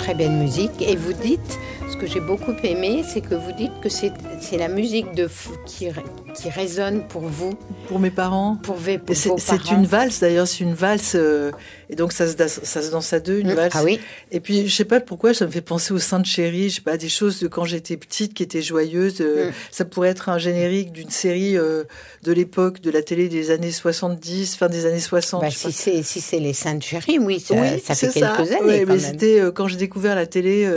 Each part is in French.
très belle musique. Et vous dites, ce que j'ai beaucoup aimé, c'est que vous dites que c'est la musique qui résonne pour vous. Pour mes parents. Pour vos parents. C'est une valse, d'ailleurs, c'est une valse. Et donc, ça se danse à deux, une valse. Ah oui. Et puis, je sais pas pourquoi, ça me fait penser au Sainte Chérie, je sais pas, des choses de quand j'étais petite qui étaient joyeuses. Ça pourrait être un générique d'une série de l'époque, de la télé des années 70, fin des années 60. Bah, si c'est les Saintes Chéries, oui, ça fait quelques années. Oui, quand mais même. c'était quand j'ai découvert la télé.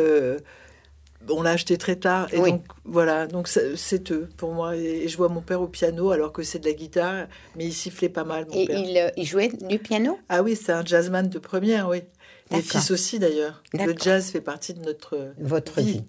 On l'a acheté très tard. Et donc, voilà. Donc, c'est eux, pour moi. Et je vois mon père au piano, alors que c'est de la guitare. Mais il sifflait pas mal, mon père. Il jouait du piano ? Ah oui, c'est un jazzman de première, oui. Mes fils aussi, d'ailleurs. D'accord. Le jazz fait partie de votre vie.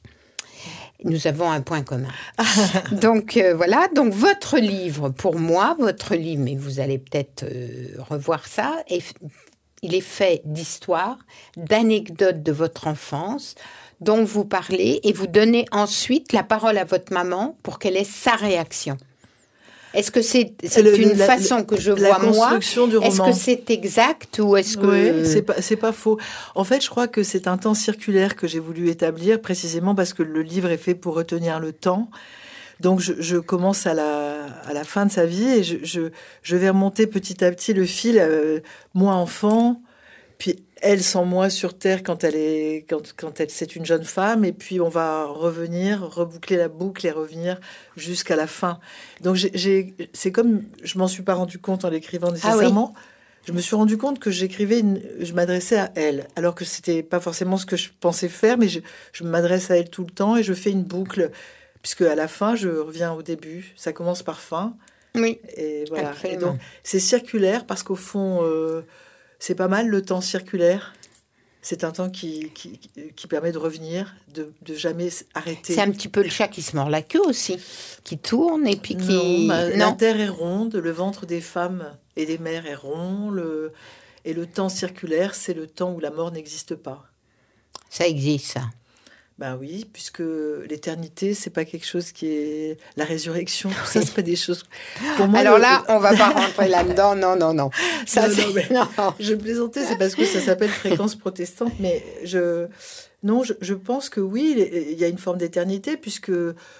Nous avons un point commun. Donc, voilà. Donc, votre livre, pour moi, mais vous allez peut-être revoir ça, il est fait d'histoires, d'anecdotes de votre enfance, dont vous parlez, et vous donnez ensuite la parole à votre maman pour qu'elle ait sa réaction. Est-ce que c'est une façon que je vois moi ? Est-ce que c'est exact ou est-ce que... Oui, c'est pas faux. En fait, je crois que c'est un temps circulaire que j'ai voulu établir, précisément parce que le livre est fait pour retenir le temps. Donc, je commence à la fin de sa vie et je vais remonter petit à petit le fil, moi enfant, puis elle sans moi sur Terre quand c'est une jeune femme, et puis on va reboucler la boucle et revenir jusqu'à la fin. Donc, c'est comme, je m'en suis pas rendu compte en l'écrivant nécessairement. Ah oui. Je me suis rendu compte que je m'adressais à elle, alors que c'était pas forcément ce que je pensais faire, mais je m'adresse à elle tout le temps et je fais une boucle. Puisque à la fin, je reviens au début. Ça commence par fin. Oui. Et voilà. Absolument. Et donc, c'est circulaire parce qu'au fond, c'est pas mal le temps circulaire. C'est un temps qui permet de revenir, de jamais arrêter. C'est un petit peu le chat qui se mord la queue aussi, qui tourne et puis qui... Non. La terre est ronde, le ventre des femmes et des mères est rond. Et le temps circulaire, c'est le temps où la mort n'existe pas. Ça existe, ça. Ben oui, puisque l'éternité, c'est pas quelque chose qui est la résurrection. Tout ça, c'est pas des choses. Pour moi, alors là, on va pas rentrer là-dedans. Non. Ça, non. Je plaisantais, c'est parce que ça s'appelle fréquence protestante. Mais je pense que oui, il y a une forme d'éternité, puisque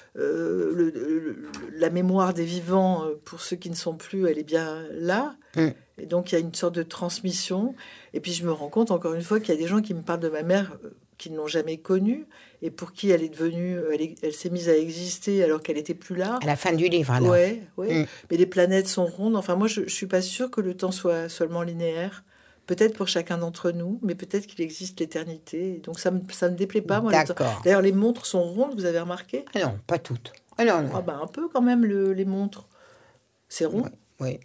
la mémoire des vivants, pour ceux qui ne sont plus, elle est bien là. Et donc, il y a une sorte de transmission. Et puis, je me rends compte, encore une fois, qu'il y a des gens qui me parlent de ma mère qui ne l'ont jamais connue et pour qui elle est devenue, elle s'est mise à exister alors qu'elle n'était plus là. À la fin du livre, alors. Ouais. Mais les planètes sont rondes. Enfin, moi, je suis pas sûre que le temps soit seulement linéaire. Peut-être pour chacun d'entre nous, mais peut-être qu'il existe l'éternité. Donc, ça me déplaît pas, moi. D'accord. D'ailleurs, les montres sont rondes, vous avez remarqué ? Ah non, pas toutes. Ah non. Ah ben, un peu quand même, les montres. C'est rond. Oui.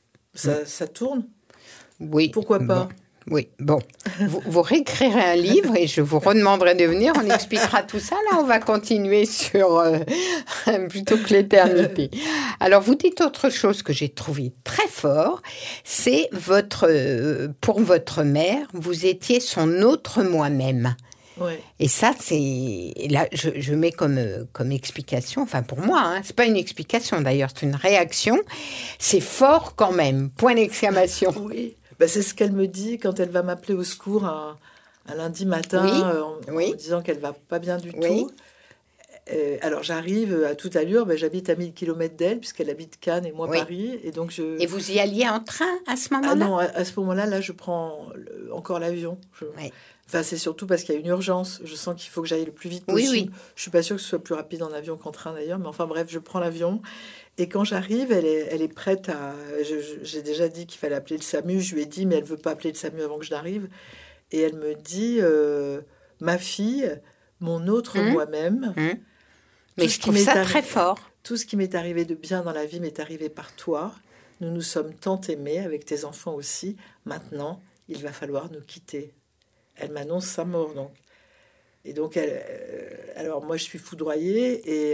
Ça tourne. Oui. Pourquoi pas ? Oui, bon, vous réécrirez un livre et je vous redemanderai de venir, on expliquera tout ça. Là, on va continuer sur plutôt que l'éternité. Alors, vous dites autre chose que j'ai trouvé très fort, c'est pour votre mère, vous étiez son autre moi-même. Ouais. Et ça, c'est... Là, je mets comme explication, enfin pour moi, c'est pas une explication d'ailleurs, c'est une réaction. C'est fort quand même, point d'exclamation. Oui. C'est ce qu'elle me dit quand elle va m'appeler au secours un lundi matin en me disant qu'elle va pas bien du tout. Alors j'arrive à toute allure, j'habite à 1000 km d'elle puisqu'elle habite Cannes et moi Paris. Et, donc et vous y alliez en train à ce moment-là ? Ah non, à ce moment-là, je prends encore l'avion. Enfin, c'est surtout parce qu'il y a une urgence. Je sens qu'il faut que j'aille le plus vite possible. Oui. Je suis pas sûre que ce soit plus rapide en avion qu'en train d'ailleurs. Mais enfin bref, je prends l'avion. Et quand j'arrive, elle est prête à... J'ai déjà dit qu'il fallait appeler le SAMU. Je lui ai dit, mais elle veut pas appeler le SAMU avant que je n'arrive. Et elle me dit, ma fille, mon autre moi-même... Mais je trouve ça très fort. Tout ce qui m'est arrivé de bien dans la vie m'est arrivé par toi. Nous nous sommes tant aimés, avec tes enfants aussi. Maintenant, il va falloir nous quitter. Elle m'annonce sa mort, donc. Et donc, alors moi, je suis foudroyée.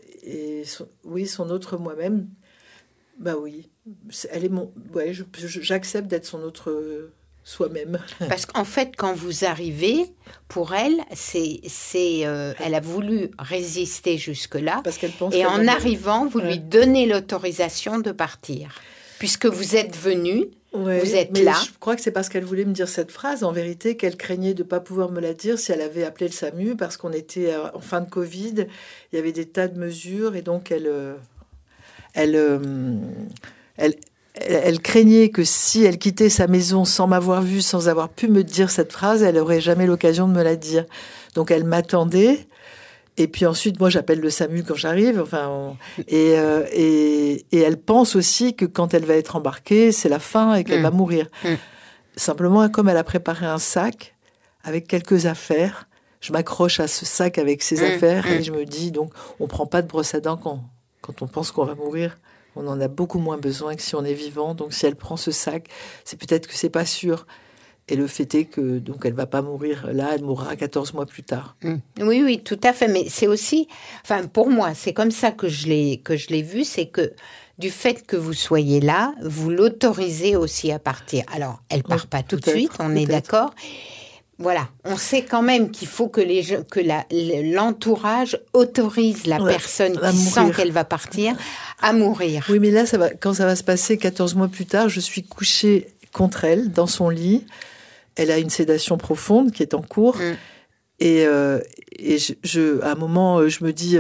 Son autre moi-même, oui. Elle est j'accepte d'être son autre soi-même. Parce qu'en fait, quand vous arrivez, pour elle, elle a voulu résister jusque-là. Parce qu'elle pense en arrivant, vous lui donnez l'autorisation de partir. Puisque vous êtes venu, Ouais, vous êtes mais là. Je crois que c'est parce qu'elle voulait me dire cette phrase, en vérité, qu'elle craignait de ne pas pouvoir me la dire si elle avait appelé le SAMU, parce qu'on était en fin de Covid, il y avait des tas de mesures, et donc elle craignait que si elle quittait sa maison sans m'avoir vue, sans avoir pu me dire cette phrase, elle n'aurait jamais l'occasion de me la dire. Donc elle m'attendait. Et puis ensuite, moi, j'appelle le SAMU quand j'arrive. Et elle pense aussi que quand elle va être embarquée, c'est la fin et qu'elle va mourir. Simplement, comme elle a préparé un sac avec quelques affaires, je m'accroche à ce sac avec ses affaires et je me dis, donc, on prend pas de brosse à dents quand on pense qu'on va mourir. On en a beaucoup moins besoin que si on est vivant. Donc, si elle prend ce sac, c'est peut-être que c'est pas sûr. Et le fait est que donc elle va pas mourir là, elle mourra 14 mois plus tard. Oui, tout à fait. Mais c'est aussi, enfin pour moi, c'est comme ça que je l'ai vu, c'est que du fait que vous soyez là, vous l'autorisez aussi à partir. Alors, elle part pas tout de suite, on est d'accord. Voilà, on sait quand même qu'il faut que l'entourage autorise la personne qui sent qu'elle va partir à mourir. Oui, mais là, quand ça va se passer 14 mois plus tard, je suis couchée contre elle, dans son lit. Elle a une sédation profonde qui est en cours. Et à un moment, je me dis,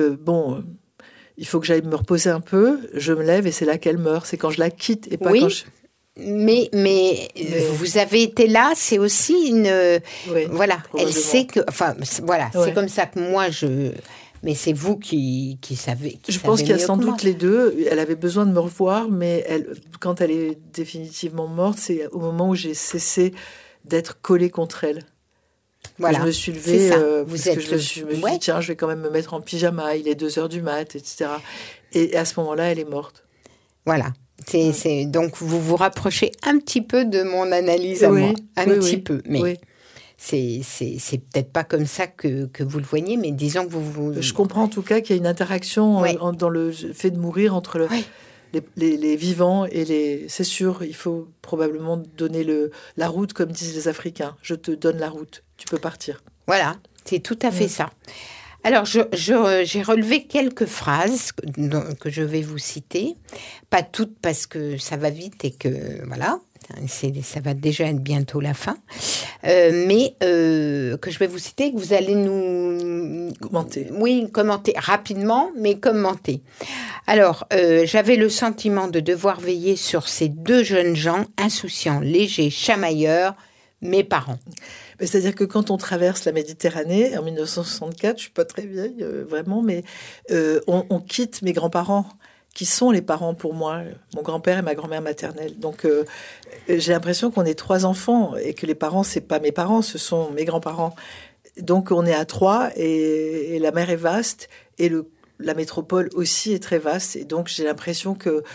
il faut que j'aille me reposer un peu. Je me lève et c'est là qu'elle meurt. C'est quand je la quitte et pas quand je... Mais vous avez été là, c'est aussi une... voilà, elle sait que... Enfin, voilà, c'est comme ça que moi, Mais c'est vous qui savez. Je pense qu'il y a sans doute les deux. Elle avait besoin de me revoir, mais quand elle est définitivement morte, c'est au moment où j'ai cessé d'être collée contre elle. Voilà. Je me suis levée parce que je me suis dit, tiens, je vais quand même me mettre en pyjama, il est 2h du mat, etc. Et à ce moment-là, elle est morte. Voilà. Donc, vous vous rapprochez un petit peu de mon analyse à moi. Un petit peu, mais... Oui. C'est peut-être pas comme ça que vous le voyez, mais disons que vous... Je comprends en tout cas qu'il y a une interaction dans le fait de mourir entre les vivants et les... C'est sûr, il faut probablement donner la route, comme disent les Africains. Je te donne la route, tu peux partir. Voilà, c'est tout à fait ça. Alors, j'ai relevé quelques phrases que je vais vous citer. Pas toutes parce que ça va vite et que... Voilà. Ça va déjà être bientôt la fin, mais que je vais vous citer, que vous allez nous... Commenter. Oui, commenter rapidement, mais commenter. Alors, j'avais le sentiment de devoir veiller sur ces deux jeunes gens insouciants, légers, chamailleurs, mes parents. C'est-à-dire que quand on traverse la Méditerranée, en 1964, je suis pas très vieille, vraiment, mais on quitte mes grands-parents, qui sont les parents pour moi, mon grand-père et ma grand-mère maternelle. Donc, j'ai l'impression qu'on est 3 enfants et que les parents, c'est pas mes parents, ce sont mes grands-parents. Donc, on est à 3 et la mer est vaste et la métropole aussi est très vaste. Et donc, j'ai l'impression que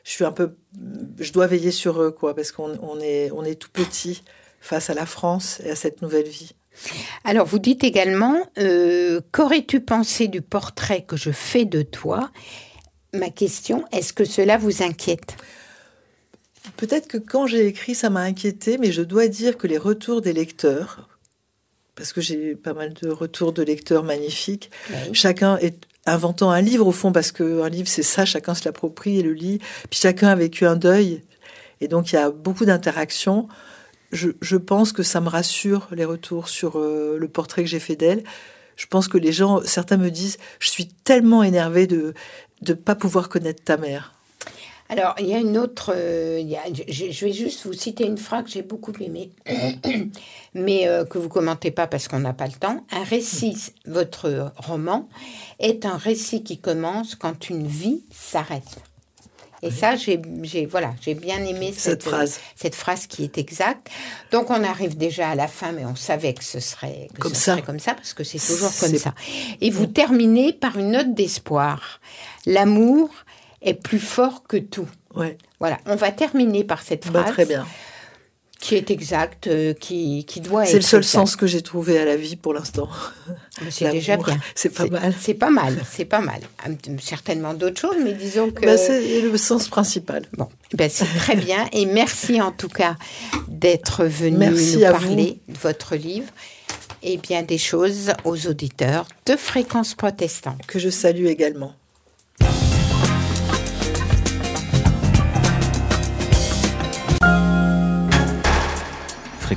je dois veiller sur eux, quoi, parce qu'on est tout petit face à la France et à cette nouvelle vie. Alors, vous dites également, qu'aurais-tu pensé du portrait que je fais de toi ? Ma question, est-ce que cela vous inquiète ? Peut-être que quand j'ai écrit, ça m'a inquiété, mais je dois dire que les retours des lecteurs, parce que j'ai pas mal de retours de lecteurs magnifiques, chacun est inventant un livre au fond, parce qu'un livre c'est ça, chacun se l'approprie et le lit, puis chacun a vécu un deuil, et donc il y a beaucoup d'interactions. Je pense que ça me rassure, les retours sur le portrait que j'ai fait d'elle. Je pense que les gens, certains me disent, je suis tellement énervée de pas pouvoir connaître ta mère. Alors, il y a une autre... je vais juste vous citer une phrase que j'ai beaucoup aimée, mais que vous commentez pas parce qu'on n'a pas le temps. Un récit, votre roman, est un récit qui commence quand une vie s'arrête. Et ça, j'ai bien aimé cette phrase qui est exacte. Donc, on arrive déjà à la fin, mais on savait que ce serait comme ça, parce que c'est toujours comme ça. Et vous terminez par une note d'espoir. L'amour est plus fort que tout. Ouais. Voilà, on va terminer par cette phrase. Très bien. Qui est exacte, qui doit être... C'est le seul sens que j'ai trouvé à la vie pour l'instant. Mais c'est déjà bien. C'est pas mal. C'est pas mal. Certainement d'autres choses, mais disons que... c'est le sens principal. Bon, c'est très bien. Et merci en tout cas d'être venu nous parler de votre livre et bien des choses aux auditeurs de Fréquence Protestante. Que je salue également.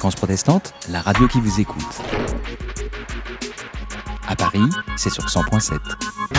Fréquence Protestante, la radio qui vous écoute. À Paris, c'est sur 100.7.